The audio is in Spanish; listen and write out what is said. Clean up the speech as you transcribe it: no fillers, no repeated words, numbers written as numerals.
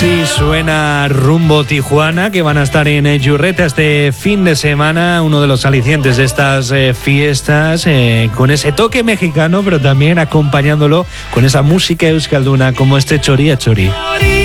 Así suena Rumbo Tijuana, que van a estar en Yurreta este fin de semana, uno de los alicientes de estas fiestas, con ese toque mexicano, pero también acompañándolo con esa música euskalduna como este Choría Chori.